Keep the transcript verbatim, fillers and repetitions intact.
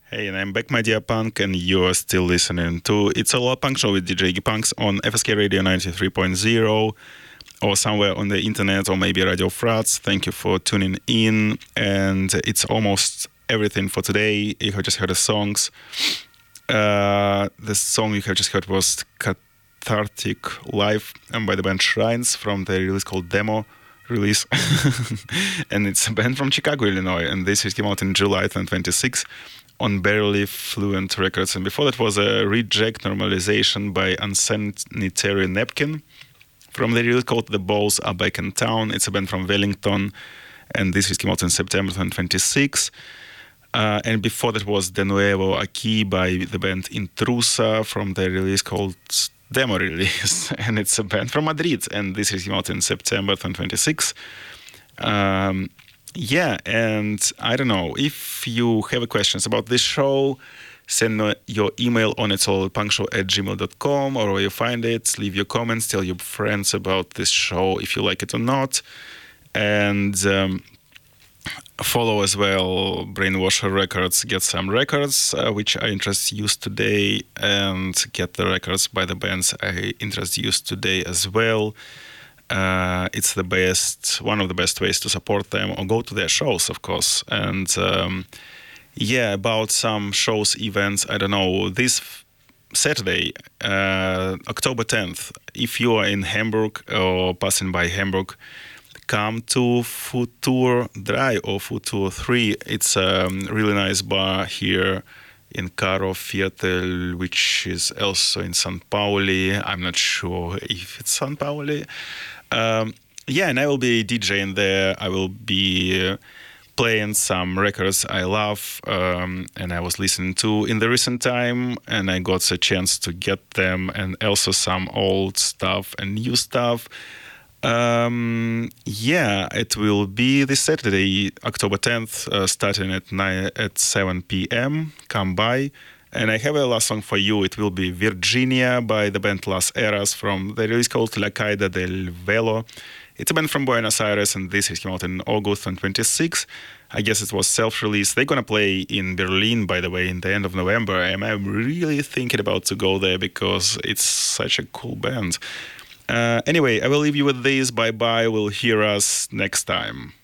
Hey, and I'm back, my dear punk, and you are still listening to It's All About Punk Show with D J Iggy Punks on F S K Radio ninety-three point zero or somewhere on the internet or maybe Radio Frats. Thank you for tuning in, and it's almost everything for today. You have just heard the songs. Uh, the song you have just heard was Cathartic Life and by the band Shrines from the release called Demo Release. And it's a band from Chicago, Illinois, and this came out in July twenty twenty-six on Barely Fluent Records. And before that was a Reject Normalization by Unsanitary Napkin from the release called The Balls Are Back in Town. It's a band from Wellington, and this came out in September twenty twenty-six. Uh, and before that was De Nuevo Aquí by the band Intrusa from the release called Demo Release. And it's a band from Madrid, and this came out in September twenty twenty-six. Um, yeah, and I don't know, if you have questions about this show, send your email on it's all punk show at gmail dot com or where you find it. Leave your comments, tell your friends about this show if you like it or not. And um, follow as well Brainwasher Records, get some records uh, which I introduced today, and get the records by the bands I introduced today as well. Uh, it's the best, one of the best ways to support them, or go to their shows, of course. And um, yeah, about some shows, events, I don't know, this f- Saturday, uh, October tenth, if you are in Hamburg or passing by Hamburg, come to Futur Dry or Futur three. It's a really nice bar here in Caro Viertel, which is also in Saint Pauli. I'm not sure if it's Saint Pauli. Um, yeah, and I will be DJing there. I will be uh, playing some records I love um, and I was listening to in the recent time, and I got a chance to get them, and also some old stuff and new stuff. Um, yeah, it will be this Saturday, October tenth, uh, starting at nine at seven p.m. Come by. And I have a last song for you. It will be Virginia by the band Las Eras from the release called La Caída del Velo. It's a band from Buenos Aires, and this came out in August twenty twenty-six. I guess it was self-released. They're gonna play in Berlin, by the way, in the end of November, and I'm really thinking about to go there because it's such a cool band. Uh, anyway, I will leave you with this. Bye-bye. We'll hear us next time.